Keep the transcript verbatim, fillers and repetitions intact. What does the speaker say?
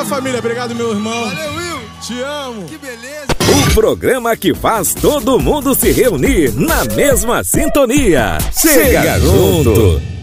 família. Obrigado, meu irmão. Valeu, Will. Te amo. Que beleza. O programa que faz todo mundo se reunir na mesma sintonia. Chega junto.